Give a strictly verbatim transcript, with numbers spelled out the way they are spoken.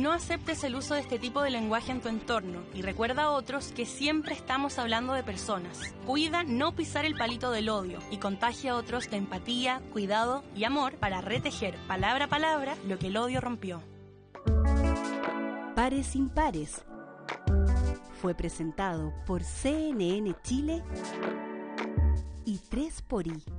no aceptes el uso de este tipo de lenguaje en tu entorno y recuerda a otros que siempre estamos hablando de personas. Cuida no pisar el palito del odio y contagia a otros de empatía, cuidado y amor para retejer palabra a palabra lo que el odio rompió. Pares Impares fue presentado por C N N Chile y tres por I.